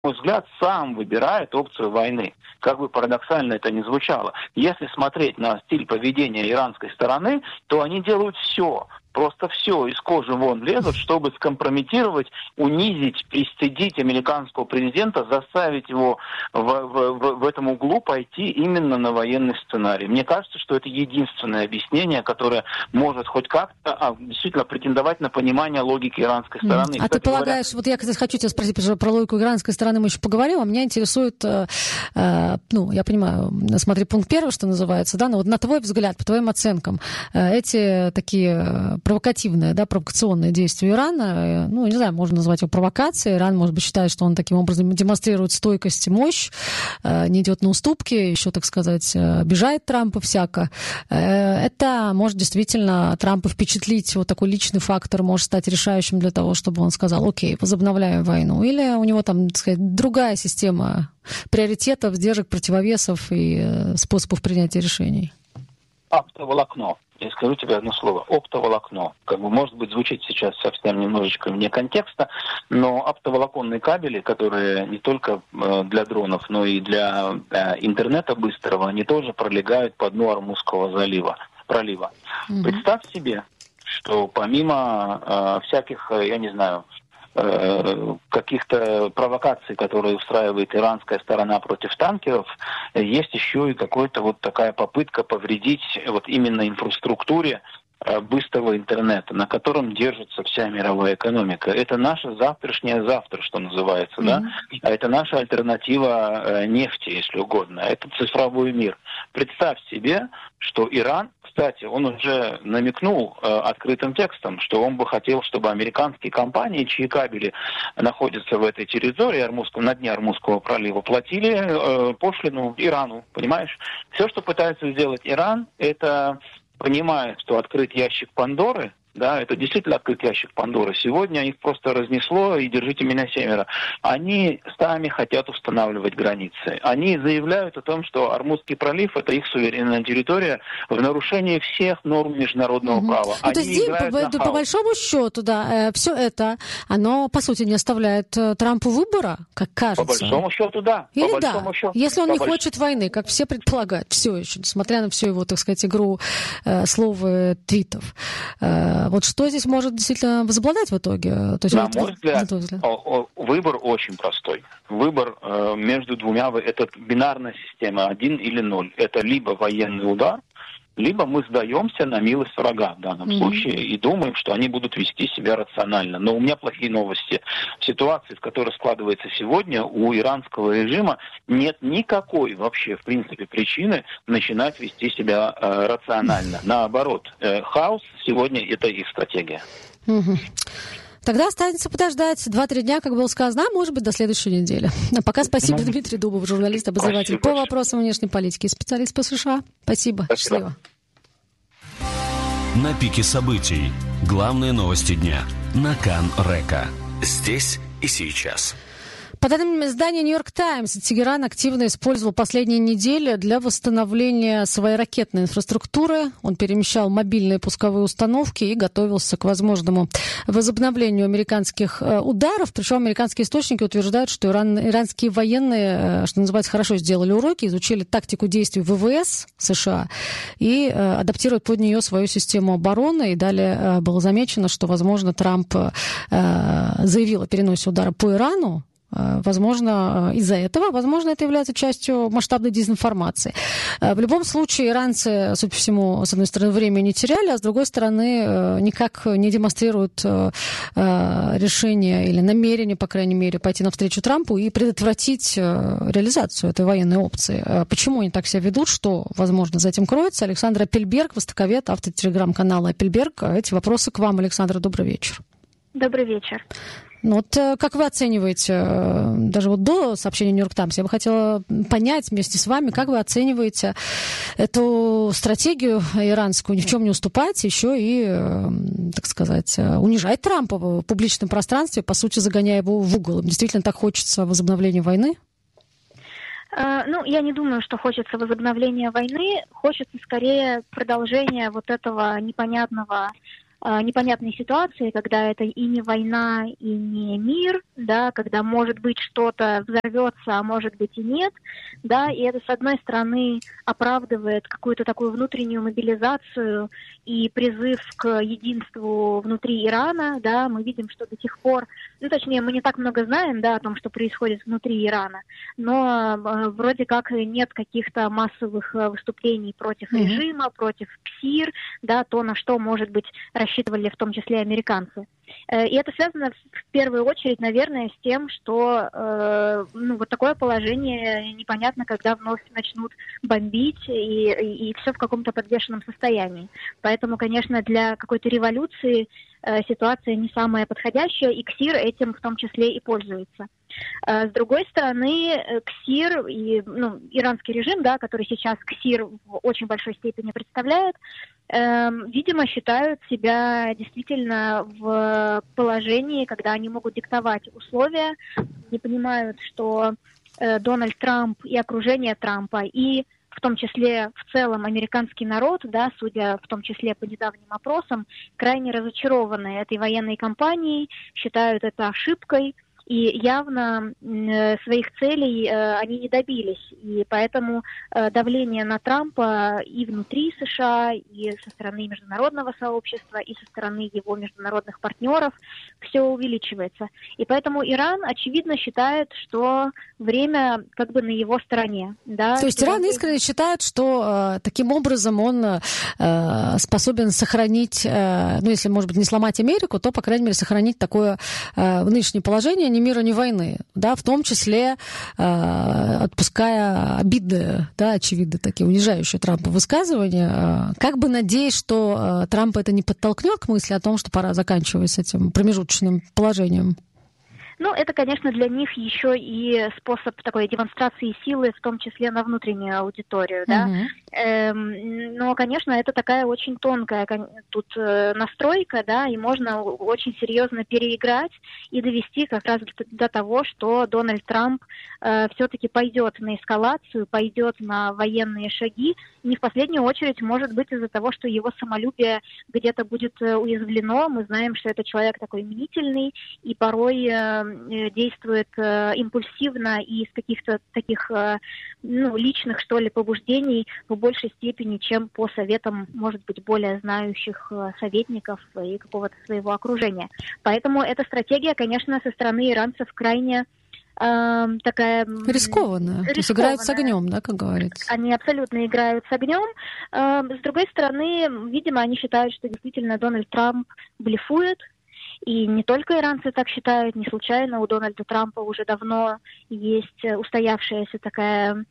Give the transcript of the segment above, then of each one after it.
мой взгляд, сам выбирает опцию войны. Как бы парадоксально это ни звучало. Если смотреть на стиль поведения иранской стороны, то они делают все. Просто все из кожи вон лезут, чтобы скомпрометировать, унизить, пристыдить американского президента, заставить его в этом углу пойти именно на военный сценарий. Мне кажется, что это единственное объяснение, которое может хоть как-то действительно претендовать на понимание логики иранской стороны. А ты полагаешь, вот я, кстати, хочу тебя спросить про логику иранской стороны, мы еще поговорим, а меня интересует, я понимаю, смотри, пункт первый, что называется, да, но вот на твой взгляд, по твоим оценкам, эти такие провокативные, да, провокационные действия Ирана, не знаю, можно назвать его провокацией. Иран, может быть, считает, что он таким образом демонстрирует стойкость и мощь, не идет на уступки, еще, так сказать, обижает Трампа всяко. Это может действительно Трампа впечатлить, вот такой личный фактор может стать решающим для того, чтобы он сказал: окей, возобновляем войну. Или у него там, так сказать, другая система приоритетов, сдержек, противовесов и способов принятия решений. Оптоволокно. Я скажу тебе одно слово. Оптоволокно. Может быть, звучит сейчас совсем немножечко вне контекста, но оптоволоконные кабели, которые не только для дронов, но и для интернета быстрого, они тоже пролегают по дну Ормузского пролива. Mm-hmm. Представь себе, что помимо всяких, я не знаю, каких-то провокаций, которые устраивает иранская сторона против танкеров, есть еще и какая-то вот такая попытка повредить вот именно инфраструктуре быстрого интернета, на котором держится вся мировая экономика. Это наше завтрашнее завтра, что называется, да? А это наша альтернатива нефти, если угодно. Это цифровой мир. Представь себе, что Иран, кстати, он уже намекнул открытым текстом, что он бы хотел, чтобы американские компании, чьи кабели находятся в этой территории, на дне Ормузского пролива, платили пошлину Ирану, понимаешь? Все, что пытается сделать Иран, это понимая, что открыт ящик Пандоры, да, это действительно открыт ящик Пандоры. Сегодня их просто разнесло, и держите меня семеро. Они сами хотят устанавливать границы. Они заявляют о том, что Ормузский пролив – это их суверенная территория в нарушении всех норм международного права. То есть, по большому счету, да, все это, оно, по сути, не оставляет Трампу выбора, как кажется. По большому счету, да. Или да, если он не хочет войны, как все предполагают, все еще, несмотря на всю его, так сказать, игру слов и твитов. Вот что здесь может действительно возобладать в итоге? То есть, на мой взгляд, выбор очень простой. Выбор между двумя, это бинарная система, 1 или 0. Это либо военный удар, либо мы сдаемся на милость врага в данном случае и думаем, что они будут вести себя рационально. Но у меня плохие новости. В ситуации, в которой складывается сегодня, у иранского режима нет никакой вообще, в принципе, причины начинать вести себя рационально. Наоборот, хаос сегодня – это их стратегия. Тогда останется подождать 2-3 дня, как было сказано, а может быть, до следующей недели. А пока спасибо, Дмитрий Дубов, журналист, обозреватель по вопросам внешней политики и специалист по США. Спасибо. Счастливо. На пике событий. Главные новости дня. На Кан-Река. Здесь и сейчас. По данным издания «Нью-Йорк Таймс», Тегеран активно использовал последние недели для восстановления своей ракетной инфраструктуры. Он перемещал мобильные пусковые установки и готовился к возможному возобновлению американских ударов. Причем американские источники утверждают, что иранские военные, что называется, хорошо сделали уроки, изучили тактику действий ВВС США и адаптируют под нее свою систему обороны. И далее было замечено, что, возможно, Трамп заявил о переносе удара по Ирану. Возможно, из-за этого, возможно, это является частью масштабной дезинформации. В любом случае, иранцы, судя по всему, с одной стороны, время не теряли, а с другой стороны, никак не демонстрируют решение или намерение, по крайней мере, пойти навстречу Трампу и предотвратить реализацию этой военной опции. Почему они так себя ведут, что, возможно, за этим кроется? Александр Апельберг, востоковед, автор телеграм-канала Апельберг. Эти вопросы к вам, Александр. Добрый вечер. Добрый вечер. Как вы оцениваете, даже вот до сообщения «Нью-Йорк Таймс», я бы хотела понять вместе с вами, как вы оцениваете эту стратегию иранскую, ни в чем не уступать, еще и, так сказать, унижать Трампа в публичном пространстве, по сути, загоняя его в угол. Им действительно так хочется возобновления войны? Я не думаю, что хочется возобновления войны. Хочется скорее продолжения вот этого непонятного непонятные ситуации, когда это и не война, и не мир, да, когда, может быть, что-то взорвется, а может быть и нет, да, и это, с одной стороны, оправдывает какую-то такую внутреннюю мобилизацию и призыв к единству внутри Ирана, да, мы видим, что до сих пор, ну, точнее, мы не так много знаем, да, о том, что происходит внутри Ирана, но вроде как нет каких-то массовых выступлений против режима, против КСИР, да, то, на что, может быть, рассчитывали в том числе американцы. И это связано в первую очередь, наверное, с тем, что вот такое положение непонятно, когда вновь начнут бомбить, и все в каком-то подвешенном состоянии. Поэтому, конечно, для какой-то революции ситуация не самая подходящая, и КСИР этим в том числе и пользуется. С другой стороны, КСИР и иранский режим, да, который сейчас КСИР в очень большой степени представляет, видимо, считают себя действительно в положении, когда они могут диктовать условия, не понимают, что Дональд Трамп и окружение Трампа, и в том числе в целом американский народ, да, судя в том числе по недавним опросам, крайне разочарованы этой военной кампанией, считают это ошибкой, и явно своих целей они не добились. И поэтому давление на Трампа и внутри США, и со стороны международного сообщества, и со стороны его международных партнеров все увеличивается. И поэтому Иран, очевидно, считает, что время как бы на его стороне. Да? То есть Иран искренне считает, что таким образом он способен сохранить, если, может быть, не сломать Америку, то, по крайней мере, сохранить такое нынешнее положение ни мира, ни войны, да, в том числе отпуская обидные, да, очевидно, такие унижающие Трампа высказывания, как бы надеясь, что Трамп это не подтолкнет к мысли о том, что пора заканчивать с этим промежуточным положением. Ну, это, конечно, для них еще и способ такой демонстрации силы, в том числе на внутреннюю аудиторию, да. Но, конечно, это такая очень тонкая тут настройка, да, и можно очень серьезно переиграть и довести как раз до того, что Дональд Трамп все-таки пойдет на эскалацию, пойдет на военные шаги, не в последнюю очередь, может быть, из-за того, что его самолюбие где-то будет уязвлено. Мы знаем, что это человек такой мнительный и порой действует импульсивно и из каких-то таких личных, что ли, побуждений в большей степени, чем по советам, может быть, более знающих советников и какого-то своего окружения. Поэтому эта стратегия, конечно, со стороны иранцев крайне такая... Рискованная. То есть играют с огнем, да, как говорится. Они абсолютно играют с огнем. С другой стороны, видимо, они считают, что действительно Дональд Трамп блефует. И не только иранцы так считают, не случайно у Дональда Трампа уже давно есть устоявшееся такое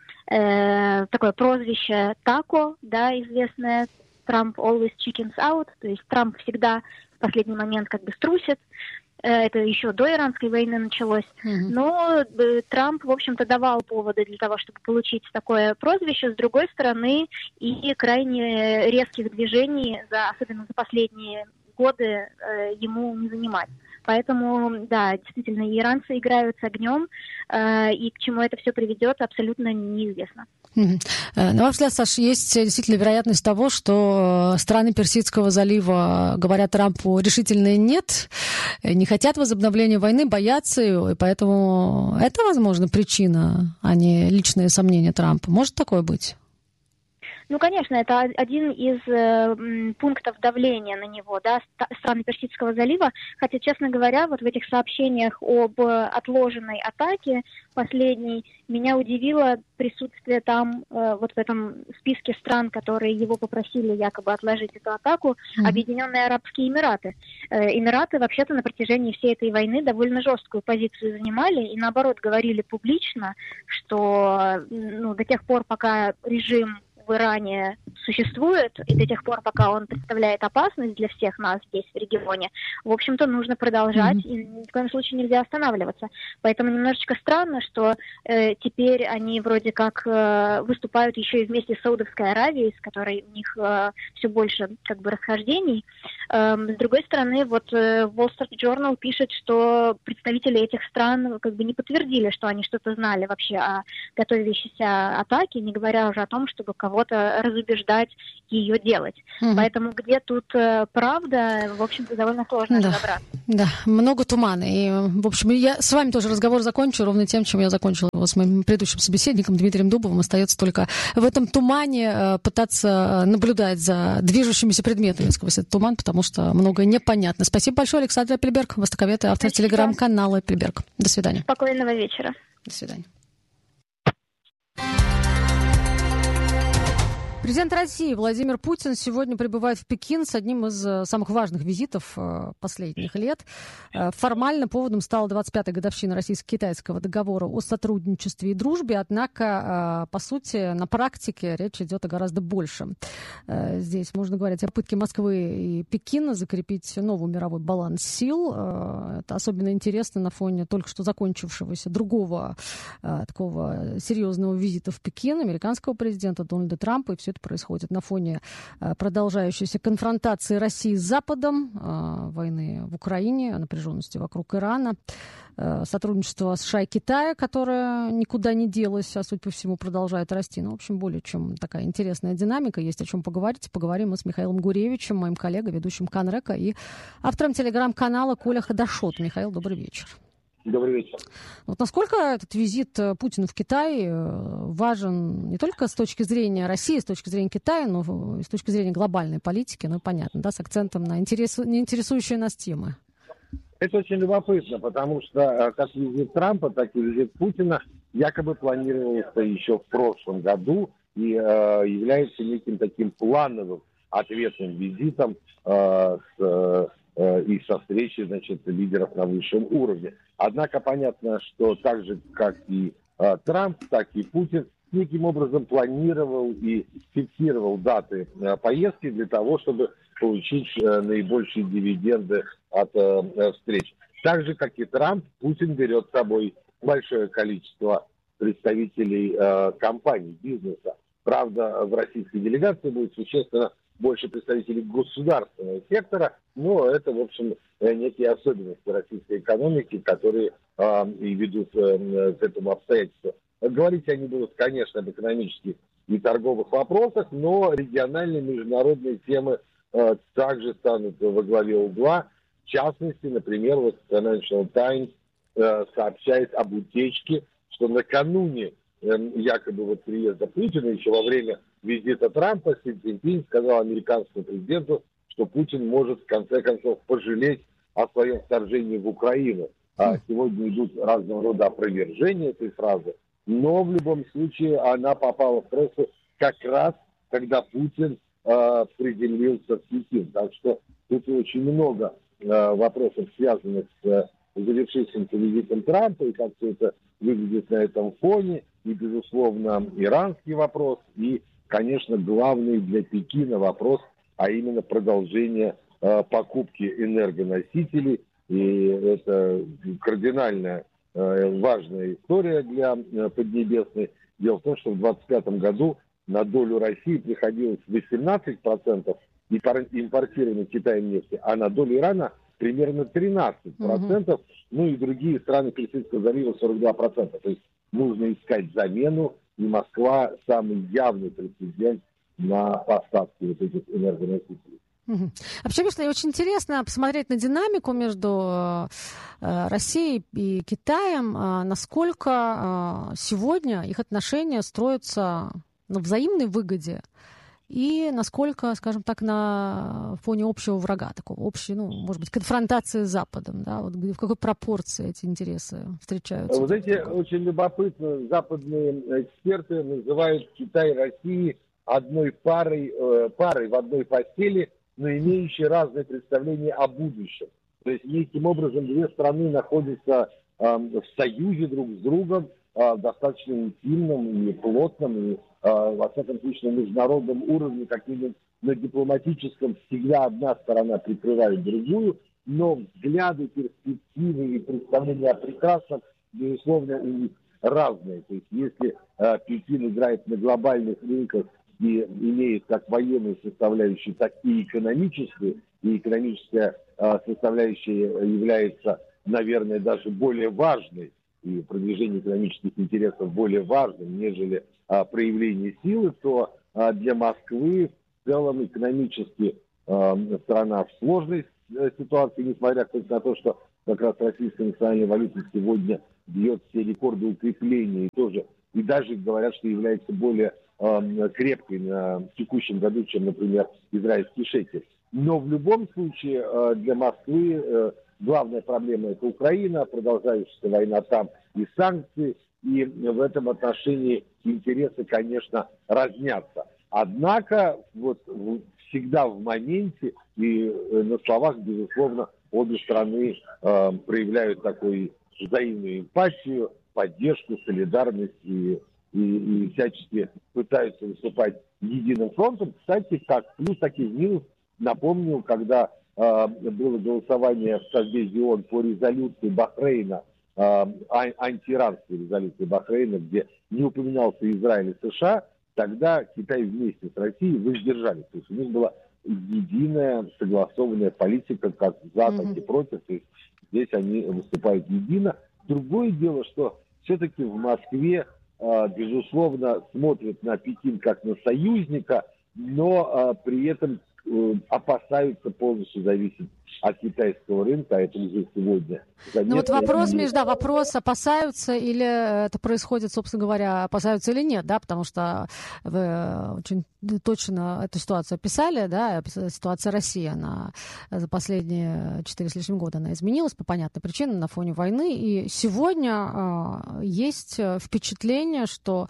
прозвище «Тако», да, известное, «Trump always chickens out», то есть Трамп всегда в последний момент как бы струсит. Это еще до иранской войны началось. Но Трамп, в общем-то, давал поводы для того, чтобы получить такое прозвище. С другой стороны, и крайне резких движений, особенно за последние годы, ему не занимать. Поэтому, да, действительно, иранцы играют с огнем, и к чему это все приведет, абсолютно неизвестно. На ваш взгляд, Саш, есть действительно вероятность того, что страны Персидского залива говорят Трампу решительно нет, не хотят возобновления войны, боятся его, и поэтому это, возможно, причина, а не личные сомнения Трампа. Может такое быть? Ну, конечно, это один из пунктов давления на него, да, страны Персидского залива. Хотя, честно говоря, вот в этих сообщениях об отложенной атаке последней меня удивило присутствие там, вот в этом списке стран, которые его попросили якобы отложить эту атаку, Объединенные Арабские Эмираты. Эмираты вообще-то на протяжении всей этой войны довольно жесткую позицию занимали и, наоборот, говорили публично, что до тех пор, пока режим в Иране существует, и до тех пор, пока он представляет опасность для всех нас здесь, в регионе, в общем-то, нужно продолжать, и ни в коем случае нельзя останавливаться. Поэтому немножечко странно, что теперь они вроде как выступают еще и вместе с Саудовской Аравией, с которой у них все больше как бы расхождений. С другой стороны, вот Wall Street Journal пишет, что представители этих стран как бы не подтвердили, что они что-то знали вообще о готовящейся атаке, не говоря уже о том, чтобы кого-то разубеждать убеждать ее делать. Поэтому где тут правда, в общем-то, довольно сложно разобраться. Да, много тумана. И, в общем, я с вами тоже разговор закончу ровно тем, чем я закончила его с моим предыдущим собеседником Дмитрием Дубовым. Остается только в этом тумане пытаться наблюдать за движущимися предметами сквозь этот туман, потому что многое непонятно. Спасибо большое, Александр Эппельберг, востоковед и автор телеграм-канала Эппельберг. До свидания. Спокойного вечера. До свидания. Президент России Владимир Путин сегодня прибывает в Пекин с одним из самых важных визитов последних лет. Формально поводом стала 25-я годовщина российско-китайского договора о сотрудничестве и дружбе, однако, по сути, на практике речь идет о гораздо большем. Здесь можно говорить о попытке Москвы и Пекина закрепить новый мировой баланс сил. Это особенно интересно на фоне только что закончившегося другого такого серьезного визита в Пекин американского президента Дональда Трампа, и все это происходит на фоне продолжающейся конфронтации России с Западом, войны в Украине, напряженности вокруг Ирана, сотрудничество США и Китая, которое никуда не делось, а, судя по всему, продолжает расти. Ну, в общем, более чем такая интересная динамика, есть о чем поговорить. Поговорим мы с Михаилом Гуревичем, моим коллегой, ведущим КанРека и автором телеграм-канала Коля Хадашот. Михаил, добрый вечер. Добрый вечер. Вот насколько этот визит Путина в Китай важен не только с точки зрения России, с точки зрения Китая, но и с точки зрения глобальной политики, ну, понятно, да, с акцентом на интересующие нас темы? Это очень любопытно, потому что как визит Трампа, так и визит Путина якобы планировался еще в прошлом году и является неким таким плановым ответным визитом и со встречи, значит, лидеров на высшем уровне. Однако понятно, что так же, как и Трамп, так и Путин неким образом планировал и фиксировал даты поездки для того, чтобы получить наибольшие дивиденды от встреч. Так же, как и Трамп, Путин берет с собой большое количество представителей компаний, бизнеса. Правда, в российской делегации будет существенно больше представителей государственного сектора, но это, в общем, некие особенности российской экономики, которые и ведут к этому обстоятельству. Говорить они будут, конечно, об экономических и торговых вопросах, но региональные международные темы также станут во главе угла. В частности, например, вот Financial Times сообщает об утечке, что накануне якобы вот приезда Путина, еще во время визита Трампа, Си Цзиньпин сказал американскому президенту, что Путин может в конце концов пожалеть о своем вторжении в Украину. Сегодня идут разного рода опровержения этой фразы, но в любом случае она попала в прессу как раз, когда Путин приземлился в Пекин. Так что тут очень много вопросов, связанных с завершившимся визитом Трампа, и как все это выглядит на этом фоне, и, безусловно, иранский вопрос, и, конечно, главный для Пекина вопрос, а именно продолжение покупки энергоносителей. И это кардинально важная история для Поднебесной. Дело в том, что в 2025 году на долю России приходилось 18% импортированной Китаем нефти, а на долю Ирана примерно 13%, ну и другие страны Персидского залива 42%. То есть нужно искать замену, и Москва самый явный претендент на поставки вот этих энергоносителей. Вообще, конечно, очень интересно посмотреть на динамику между Россией и Китаем, насколько сегодня их отношения строятся на взаимной выгоде, и насколько, скажем так, на фоне общего врага, такого общей, ну, может быть, конфронтации с Западом, да, вот в какой пропорции эти интересы встречаются? Вот эти очень любопытно, западные эксперты называют Китай и Россию одной парой в одной постели, но имеющие разные представления о будущем. То есть, неким образом, две страны находятся в союзе друг с другом, достаточно интимном и плотном, и, во всяком случае, на международном уровне, как минимум на дипломатическом, всегда одна сторона прикрывает другую, но взгляды, перспективы и представления о прекрасном, безусловно, у них разные. То есть, если Пекин играет на глобальных рынках и имеет как военную составляющую, так и экономическую, и экономическая составляющая является, наверное, даже более важной, и продвижение экономических интересов более важным, нежели проявление силы, то для Москвы в целом экономически страна в сложной ситуации, несмотря на то, что как раз российская национальная валюта сегодня бьет все рекорды укрепления и даже говорят, что является более крепкой на текущем году, чем, например, израильский шекель. Но в любом случае для Москвы главная проблема – это Украина, продолжающаяся война там и санкции, и в этом отношении интересы, конечно, разнятся. Однако вот всегда в моменте и на словах, безусловно, обе страны проявляют такую взаимную эмпатию, поддержку, солидарность и всячески пытаются выступать единым фронтом. Кстати, как плюс, так и минус. Напомню, когда было голосование в Совбезе ООН по резолюции Бахрейна, антииранской резолюции Бахрейна, где не упоминался Израиль и США, тогда Китай вместе с Россией воздержались. То есть у них была единая согласованная политика, как за, так и против. То есть здесь они выступают едино. Другое дело, что все-таки в Москве, безусловно, смотрят на Пекин как на союзника, но при этом опасаются полностью зависеть от китайского рынка, а это уже сегодня заметно. Ну вот вопрос, опасаются или это происходит, собственно говоря, опасаются или нет, да, потому что вы очень точно эту ситуацию описали, да, ситуация России, она за последние 4 с лишним года она изменилась по понятной причине на фоне войны, и сегодня есть впечатление, что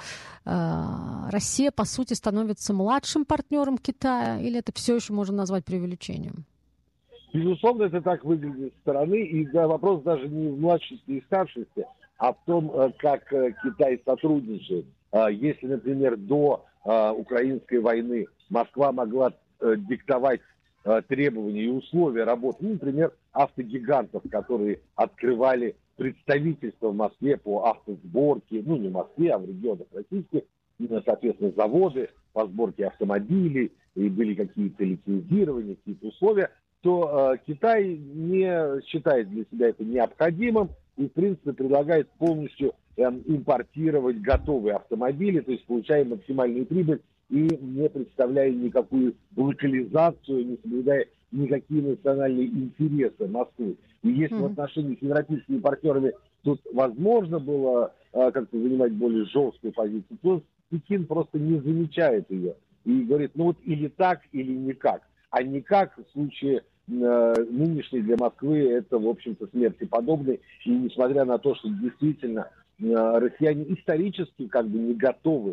Россия, по сути, становится младшим партнером Китая, или это все еще можно назвать преувеличением? Безусловно, это так выглядит со стороны, и вопрос даже не в младшести и старшести, а в том, как Китай сотрудничает. Если, например, до украинской войны Москва могла диктовать требования и условия работы, например, автогигантов, которые открывали представительство в Москве по автосборке, не в Москве, а в регионах российских, соответственно, заводы по сборке автомобилей, и были какие-то лицензирования, какие-то условия, то Китай не считает для себя это необходимым и, в принципе, предлагает полностью импортировать готовые автомобили, то есть получая максимальную прибыль и не представляя никакую локализацию, не соблюдая никакие национальные интересы Москвы. И если в отношении с европейскими партнерами тут возможно было как-то занимать более жесткую позицию, то Пекин просто не замечает ее и говорит, или так, или никак. А никак в случае нынешней для Москвы это, в общем-то, смерти подобной. И несмотря на то, что действительно россияне исторически как бы не готовы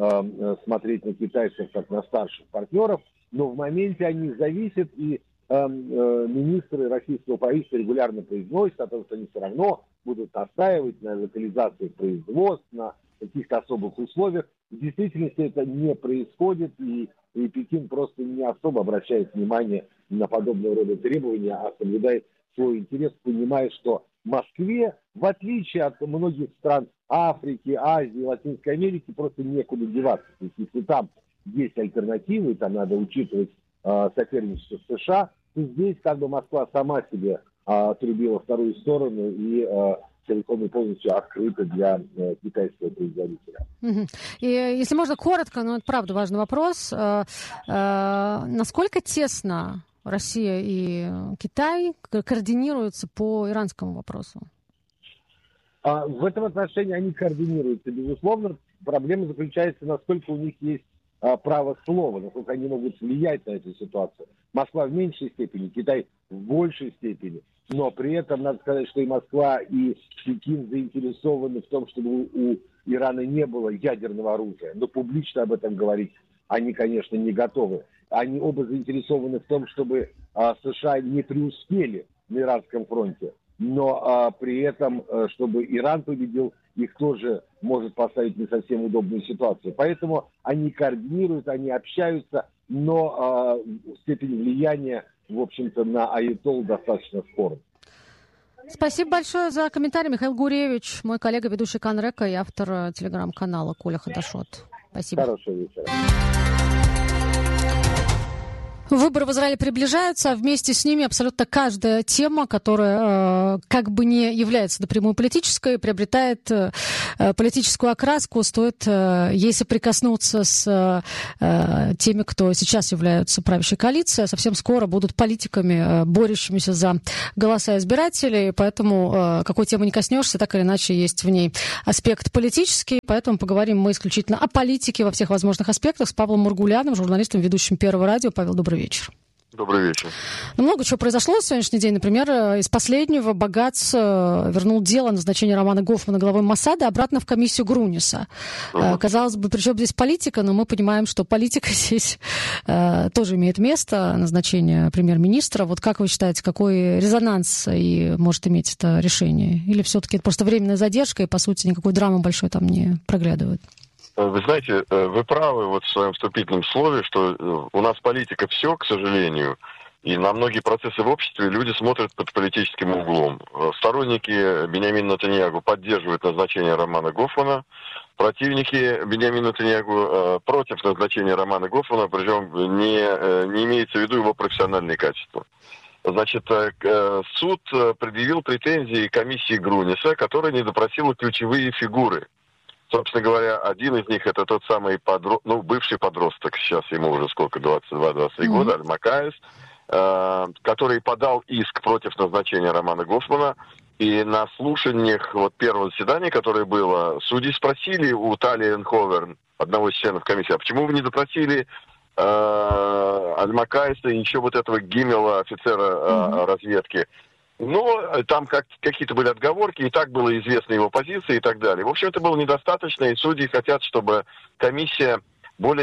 смотреть на китайцев как на старших партнеров, но в моменте они зависят, и министры российского правительства регулярно произносят о том, что они все равно будут настаивать на локализации производств, на каких-то особых условиях. В действительности это не происходит, и Пекин просто не особо обращает внимание на подобного рода требования, а соблюдает свой интерес, понимая, что Москве, в отличие от многих стран Африки, Азии, Латинской Америки, просто некуда деваться. То есть если там есть альтернативы, там надо учитывать соперничество с США, то здесь как бы Москва сама себе отрубила вторую сторону и целиком и полностью открыта для китайского производителя. И если можно коротко, но это правда важный вопрос, насколько тесно Россия и Китай координируются по иранскому вопросу? В этом отношении они координируются, безусловно. Проблема заключается, насколько у них есть право слова, насколько они могут влиять на эту ситуацию. Москва в меньшей степени, Китай в большей степени. Но при этом надо сказать, что и Москва, и Пекин заинтересованы в том, чтобы у Ирана не было ядерного оружия. Но публично об этом говорить они, конечно, не готовы. Они оба заинтересованы в том, чтобы США не преуспели на Иранском фронте. Но при этом, чтобы Иран победил, их тоже может поставить в не совсем удобную ситуацию. Поэтому они координируют, они общаются, но степень влияния, в общем-то, на аятолл достаточно спорна. Спасибо большое за комментарий. Михаил Гуревич, мой коллега, ведущий Кан Река и автор телеграм-канала Коля Хадашот. Спасибо. Хорошего вечера. Выборы в Израиле приближаются, а вместе с ними абсолютно каждая тема, которая как бы не является напрямую политической, приобретает политическую окраску, стоит ей соприкоснуться с теми, кто сейчас являются правящей коалицией, а совсем скоро будут политиками, борющимися за голоса избирателей, поэтому какой темы не коснешься, так или иначе есть в ней аспект политический, поэтому поговорим мы исключительно о политике во всех возможных аспектах с Павлом Мургуляном, журналистом, ведущим Первого радио. Павел, добрый вечер. Добрый вечер. Много чего произошло в сегодняшний день. Например, из последнего Багац вернул дело назначения Романа Гофмана главой Моссада обратно в комиссию Груниса. Казалось бы, при чем здесь политика, но мы понимаем, что политика здесь тоже имеет место, назначение премьер-министра. Вот как вы считаете, какой резонанс и может иметь это решение? Или все-таки это просто временная задержка, и, по сути, никакой драмы большой там не проглядывает? Вы знаете, вы правы вот в своем вступительном слове, что у нас политика все, к сожалению, и на многие процессы в обществе люди смотрят под политическим углом. Сторонники Биньямина Нетаньяху поддерживают назначение Романа Гофмана, противники Биньямина Нетаньяху против назначения Романа Гофмана, причем не имеется в виду его профессиональные качества. Значит, суд предъявил претензии комиссии Груниса, которая не допросила ключевые фигуры. Собственно говоря, один из них это тот самый бывший подросток, сейчас ему уже сколько, 22-23 года, Аль-Макаис, который подал иск против назначения Романа Гофмана. И на слушаниях первого заседания, которое было, судьи спросили у Тали Энховерн, одного из членов комиссии, а почему вы не допросили Аль-Макаиса и еще этого Гимела, офицера разведки? Но там какие-то были отговорки, и так было известна его позиция и так далее. В общем, это было недостаточно, и судьи хотят, чтобы комиссия с более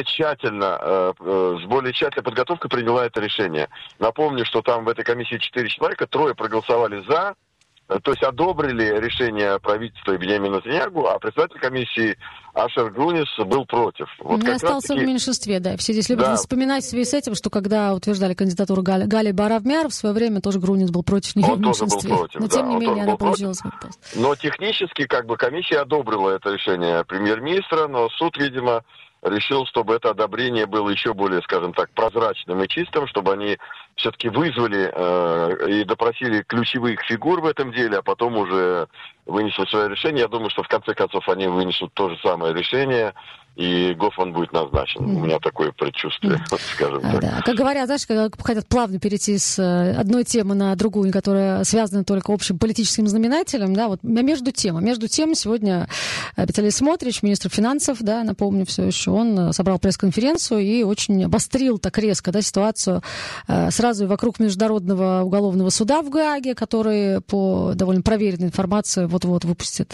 тщательной подготовкой приняла это решение. Напомню, что там в этой комиссии 4 человека, 3 проголосовали за, то есть одобрили решение правительства Биньямина Нетаньяху, а председатель комиссии Ашер Грунис был против. Он остался в меньшинстве, да. Все здесь любят вспоминать в связи с этим, что когда утверждали кандидатуру Гали Баравмяр, в свое время тоже Грунис был против нее в меньшинстве. Он тоже был против, но тем не менее она получила свой пост. Но технически комиссия одобрила это решение премьер-министра, но суд, видимо, решил, чтобы это одобрение было еще более, скажем так, прозрачным и чистым, чтобы они все-таки вызвали и допросили ключевых фигур в этом деле, а потом уже вынесли свое решение. Я думаю, что в конце концов они вынесут то же самое решение, и Гофман будет назначен. У меня такое предчувствие, скажем так. Да. Как говорят, знаешь, когда хотят плавно перейти с одной темы на другую, которая связана только общим политическим знаменателем, да, вот между тем сегодня Бецалель Смотрич, министр финансов, да, напомню все еще, он собрал пресс-конференцию и очень обострил так резко, да, ситуацию сразу и вокруг Международного уголовного суда в Гааге, который по довольно проверенной информации вот-вот выпустит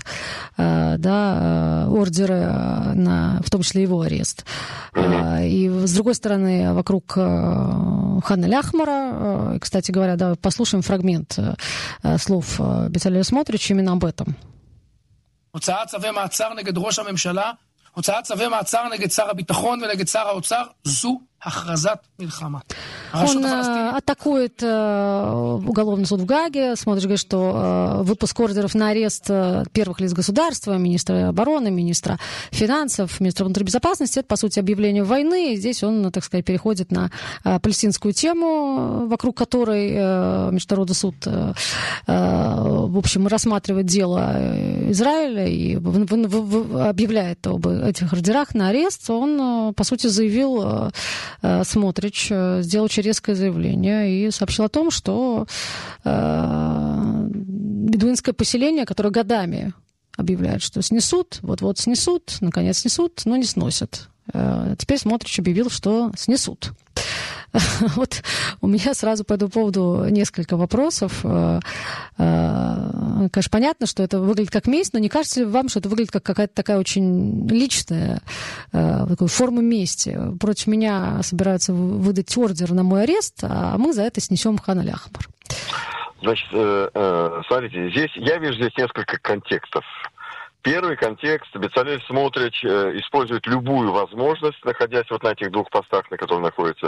ордеры в том числе его арест. И с другой стороны, вокруг Хана Ляхмара, кстати говоря, да, послушаем фрагмент слов Бецалеля Смотрича именно об этом. הוצאת צווי מעצר נגד ראש הממשלה, הוצאת צווי מעצר נגד שר הביטחון ונגד שר האוצר, זו הכרזת מלחמה. Он атакует уголовный суд в Гааге. Смотришь, говорит, что выпуск ордеров на арест первых лиц государства, министра обороны, министра финансов, министра внутренней безопасности, это, по сути, объявление войны. И здесь он, так сказать, переходит на палестинскую тему, вокруг которой Международный суд, в общем, рассматривает дело Израиля и объявляет об этих ордерах на арест. Он, по сути, заявил, Смотрич сделал очень резкое заявление и сообщил о том, что бедуинское поселение, которое годами объявляет, что снесут, вот-вот снесут, наконец снесут, но не сносят. Теперь Смотрич объявил, что снесут. Вот у меня сразу по этому поводу несколько вопросов. Конечно, понятно, что это выглядит как месть, но не кажется ли вам, что это выглядит как какая-то такая очень личная форма мести? Против меня собираются выдать ордер на мой арест, а мы за это снесем Хана Ляхмар. Значит, смотрите, я вижу здесь несколько контекстов. Первый контекст. Бецалель Смотрич использует любую возможность, находясь на этих 2 постах, на которых находится,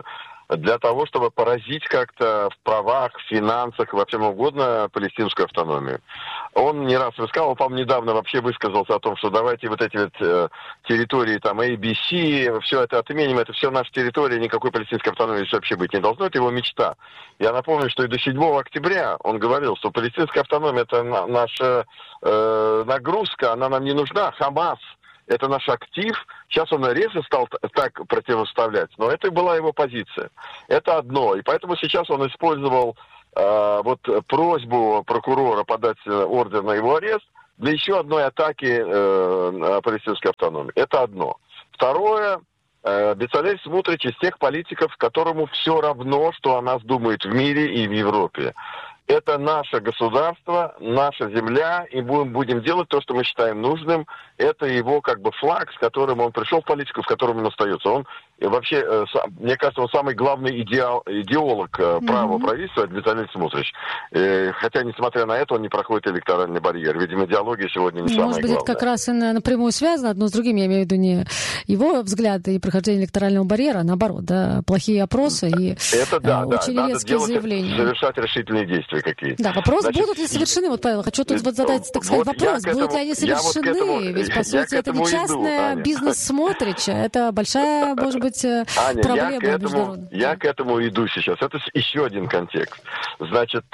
для того, чтобы поразить как-то в правах, в финансах, во всем угодно палестинскую автономию. Он не раз высказывал, по-моему, недавно вообще высказался о том, что давайте вот эти вот территории, там, ABC, все это отменим, это все наша территория, никакой палестинской автономии здесь вообще быть не должно, это его мечта. Я напомню, что и до 7 октября он говорил, что палестинская автономия это наша нагрузка, она нам не нужна, Хамас. Это наш актив. Сейчас он реже стал так противоставлять, но это была его позиция. Это одно. И поэтому сейчас он использовал вот просьбу прокурора подать ордер на его арест для еще одной атаки палестинской автономии. Это одно. Второе. Бецалель Смотрич из тех политиков, которому все равно, что о нас думают в мире и в Европе. Это наше государство, наша земля, и будем делать то, что мы считаем нужным. Это его как бы флаг, с которым он пришел в политику, в котором он остается. Он вообще, мне кажется, он самый главный идеолог правого правительства, это Бецалель Смотрич. Хотя, несмотря на это, он не проходит электоральный барьер. Видимо, идеология сегодня не самое главное. Может быть, это как раз и напрямую связано одно с другим. Я имею в виду не его взгляды и прохождение электорального барьера, а наоборот, да, плохие опросы и это очень резкие заявления. Совершать решительные действия какие-то. Да, вопрос, будут ли совершены, вот, Павел, хочу тут вот задать, так сказать, вопрос, будут ли они совершены, ведь, по сути, это не частный бизнес Смотрича, это большая, может быть, проблема международная. Я к этому иду сейчас, это еще один контекст. Значит,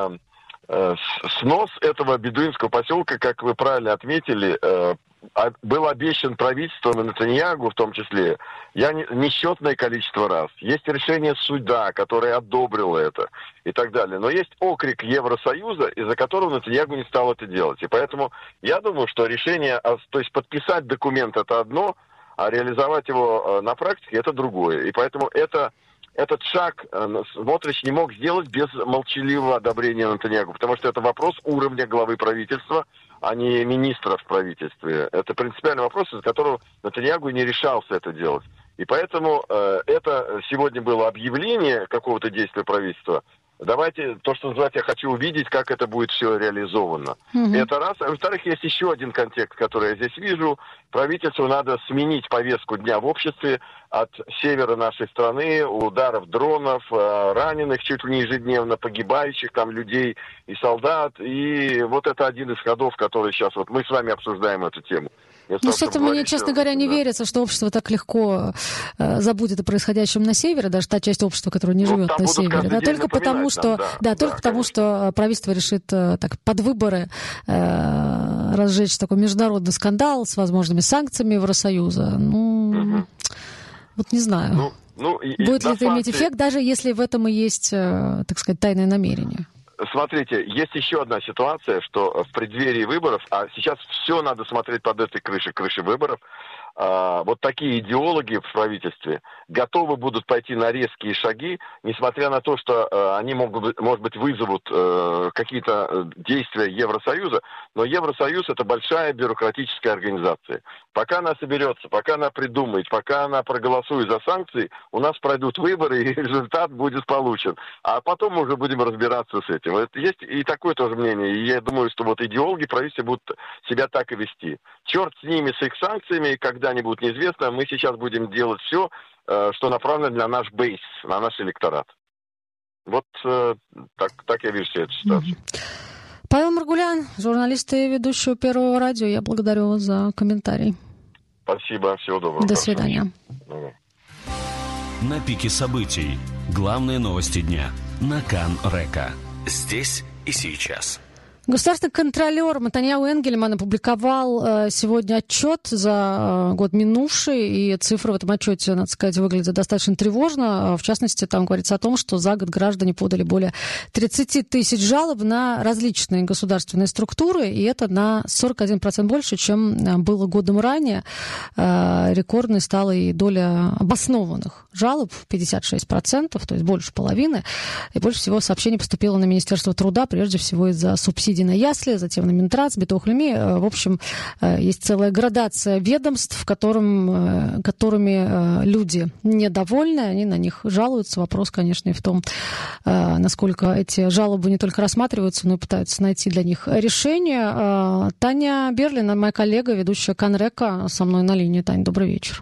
снос этого бедуинского поселка, как вы правильно отметили, был обещан правительством и Нетаньяху в том числе несчетное количество раз. Есть решение суда, которое одобрило это и так далее. Но есть окрик Евросоюза, из-за которого Нетаньяху не стал это делать. И поэтому я думаю, что решение, то есть подписать документ это одно, а реализовать его на практике это другое. И поэтому этот шаг Смотрич не мог сделать без молчаливого одобрения Нетаньяху, потому что это вопрос уровня главы правительства, а не министра в правительстве. Это принципиальный вопрос, из-за которого Нетаньяху не решался это делать. И поэтому это сегодня было объявление какого-то действия правительства. Давайте, то, что называется, я хочу увидеть, как это будет все реализовано. Это раз. А во-вторых, есть еще один контекст, который я здесь вижу. Правительству надо сменить повестку дня в обществе от севера нашей страны, ударов дронов, раненых чуть ли не ежедневно, погибающих там людей и солдат. И вот это один из ходов, который сейчас вот мы с вами обсуждаем эту тему. Ну, что-то мне, честно говоря, не верится, что общество так легко забудет о происходящем на севере, даже та часть общества, которая не живет на севере. Да, только потому, что, потому что правительство решит так, под выборы разжечь такой международный скандал с возможными санкциями Евросоюза. Ну, вот не знаю. Будет ли это иметь эффект, даже если в этом и есть, так сказать, тайное намерение? Смотрите, есть еще одна ситуация, что в преддверии выборов, а сейчас все надо смотреть под этой крышей выборов, вот такие идеологи в правительстве готовы будут пойти на резкие шаги, несмотря на то, что они, может быть, вызовут какие-то действия Евросоюза, но Евросоюз – это большая бюрократическая организация. Пока она соберется, пока она придумает, пока она проголосует за санкции, у нас пройдут выборы, и результат будет получен. А потом мы уже будем разбираться с этим. Есть и такое тоже мнение. И я думаю, что вот идеологи правительства будут себя так и вести. Черт с ними, с их санкциями, когда-нибудь неизвестно. Мы сейчас будем делать все, что направлено на наш бейс, на наш электорат. Вот так я вижу всю эту ситуацию. Павел Маргулян, журналист и ведущий Первого радио. Я благодарю вас за комментарий. Спасибо, всего доброго. До свидания. На пике событий. Главные новости дня. На Кан Река. Здесь и сейчас. Государственный контролер Матаньяху Энгельман опубликовал сегодня отчет за год минувший, и цифры в этом отчете, надо сказать, выглядят достаточно тревожно. В частности, там говорится о том, что за год граждане подали более 30 тысяч жалоб на различные государственные структуры, и это на 41% больше, чем было годом ранее. Рекордной стала и доля обоснованных жалоб, 56%, то есть больше половины. И больше всего сообщений поступило на Министерство труда, прежде всего из-за субсидий на ясли, затем на Минтрац, Битох Леуми. В общем, есть целая градация ведомств, которыми люди недовольны, они на них жалуются. Вопрос, конечно, и в том, насколько эти жалобы не только рассматриваются, но и пытаются найти для них решение. Таня Берлин, моя коллега, ведущая Кан Река, со мной на линии. Таня, добрый вечер.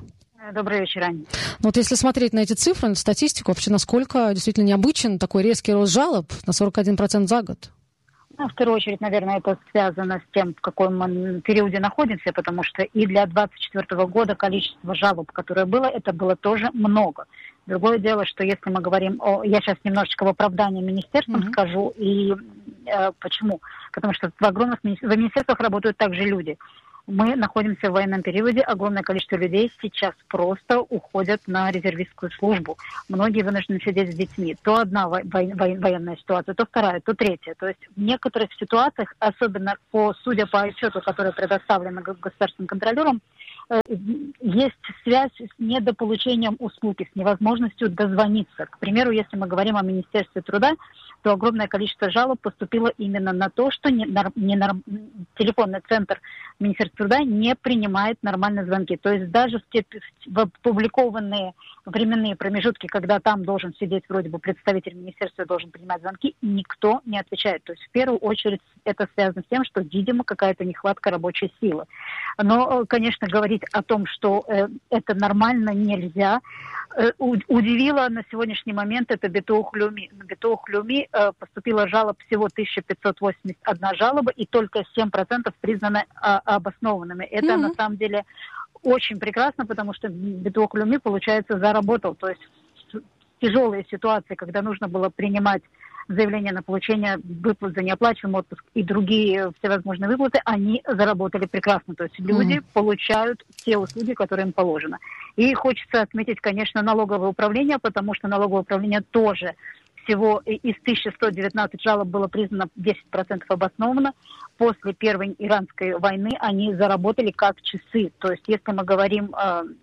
Добрый вечер, Аня. Вот если смотреть на эти цифры, на статистику, вообще насколько действительно необычен такой резкий рост жалоб на 41% за год? В первую очередь, наверное, это связано с тем, в каком мы периоде находимся, потому что и для 2024 года количество жалоб, которое было, это было тоже много. Другое дело, что если мы говорим о... Я сейчас немножечко в оправдании министерствам скажу. И почему? Потому что в огромных министерствах работают также люди. Мы находимся в военном периоде, огромное количество людей сейчас просто уходят на резервистскую службу. Многие вынуждены сидеть с детьми. То одна военная ситуация, то вторая, то третья. То есть в некоторых ситуациях, особенно судя по отчету, который предоставлен государственным контролером, есть связь с недополучением услуги, с невозможностью дозвониться. К примеру, если мы говорим о Министерстве труда, то огромное количество жалоб поступило именно на то, что телефонный центр Министерства труда не принимает нормальные звонки. То есть даже в опубликованные временные промежутки, когда там должен сидеть вроде бы представитель министерства, должен принимать звонки, никто не отвечает. То есть в первую очередь это связано с тем, что, видимо, какая-то нехватка рабочей силы. Но, конечно, говорить о том, что это нормально, нельзя. Удивило на сегодняшний момент это Битуах Леуми. На Битуах Леуми поступила жалоб всего 1581 жалоба, и только 7% признаны обоснованными. Это на самом деле очень прекрасно, потому что Битуах Леуми, получается, заработал. То есть тяжелые ситуации, когда нужно было принимать заявление на получение выплат за неоплачиваемый отпуск и другие всевозможные выплаты, они заработали прекрасно. То есть люди получают те услуги, которые им положено. И хочется отметить, конечно, налоговое управление, потому что налоговое управление тоже всего из 1119 жалоб было признано 10% обоснованно. После Первой иранской войны они заработали как часы. То есть если мы говорим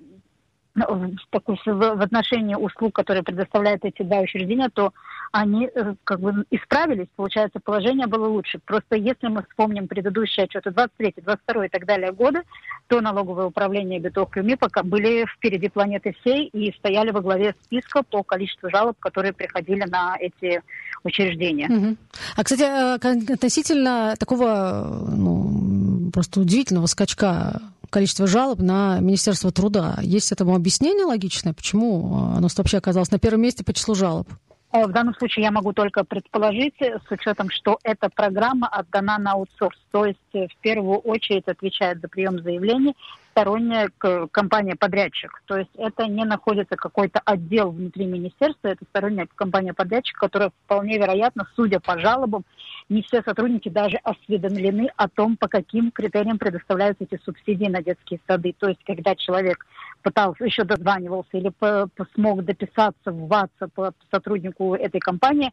в отношении услуг, которые предоставляют эти два учреждения, то они как бы исправились, получается, положение было лучше. Просто если мы вспомним предыдущие отчеты 23, 22 и так далее годы, то налоговое управление и Битуах Леуми пока были впереди планеты всей и стояли во главе списка по количеству жалоб, которые приходили на эти учреждения. А, кстати, относительно такого просто удивительного скачка количество жалоб на Министерство труда. Есть этому объяснение логичное? Почему оно вообще оказалось на первом месте по числу жалоб? В данном случае я могу только предположить, с учетом, что эта программа отдана на аутсорс. То есть в первую очередь отвечает за прием заявлений сторонняя компания-подрядчик. То есть это не находится какой-то отдел внутри министерства, это сторонняя компания-подрядчик, которая вполне вероятно, судя по жалобам, не все сотрудники даже осведомлены о том, по каким критериям предоставляются эти субсидии на детские сады. То есть когда человек пытался, еще дозванивался или смог дописаться в WhatsApp по сотруднику этой компании,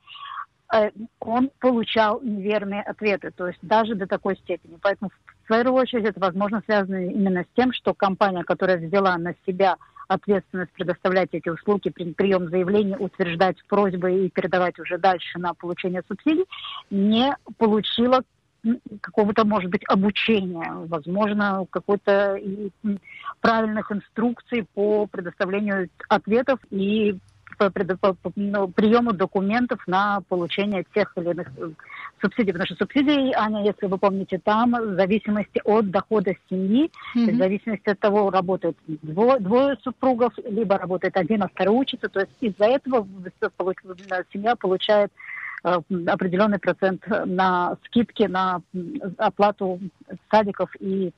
он получал неверные ответы, то есть даже до такой степени. Поэтому в свою очередь это, возможно, связано именно с тем, что компания, которая взяла на себя ответственность предоставлять эти услуги, прием заявлений, утверждать просьбы и передавать уже дальше на получение субсидий, не получила какого-то, может быть, обучения, возможно, какой-то правильных инструкций по предоставлению ответов и по приему документов на получение тех или иных субсидий. Потому что субсидии, Аня, если вы помните, там в зависимости от дохода семьи, в зависимости от того, работает двое супругов, либо работает один, а второй учится. То есть из-за этого семья получает определенный процент на скидки на оплату садиков и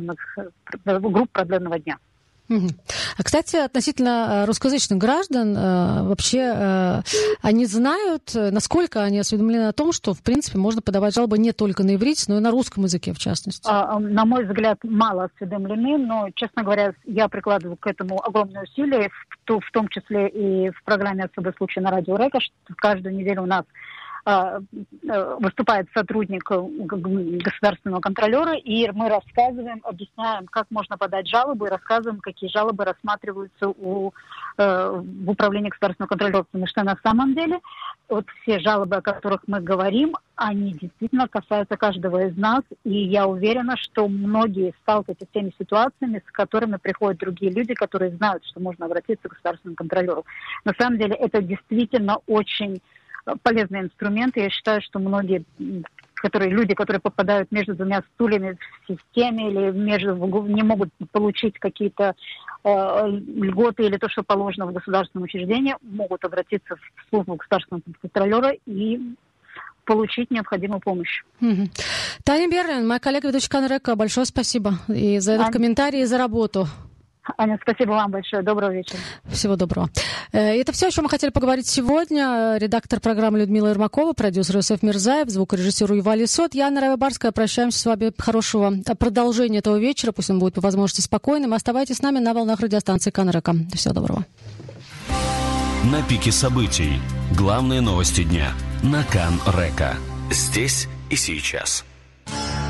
групп продленного дня. А, кстати, относительно русскоязычных граждан, вообще они знают, насколько они осведомлены о том, что, в принципе, можно подавать жалобы не только на иврите, но и на русском языке, в частности? На мой взгляд, мало осведомлены, но, честно говоря, я прикладываю к этому огромные усилия, в том числе и в программе «Особый случай» на радио Река, что каждую неделю у нас выступает сотрудник государственного контролера, и мы рассказываем, объясняем, как можно подать жалобы, и рассказываем, какие жалобы рассматриваются в управлении государственного контролера. Потому что на самом деле вот все жалобы, о которых мы говорим, они действительно касаются каждого из нас, и я уверена, что многие сталкиваются с теми ситуациями, с которыми приходят другие люди, которые знают, что можно обратиться к государственному контролеру. На самом деле это действительно очень полезный инструмент. Я считаю, что многие люди, которые попадают между двумя стульями в системе или не могут получить какие-то льготы или то, что положено в государственном учреждении, могут обратиться в службу государственного контролера и получить необходимую помощь. Таня Берлин, моя коллега, ведущая Кан Река, большое спасибо и за этот комментарий, и за работу. Аня, спасибо вам большое. Доброго вечера. Всего доброго. Это все, о чем мы хотели поговорить сегодня. Редактор программы Людмила Ермакова, продюсер Иосиф Мирзаев, звукорежиссер Ювали Сот. Я, Анна Райва-Барская. Прощаемся с вами. Хорошего продолжения этого вечера. Пусть он будет по возможности спокойным. Оставайтесь с нами на волнах радиостанции Кан Река. Всего доброго. На пике событий. Главные новости дня. На Кан Река. Здесь и сейчас.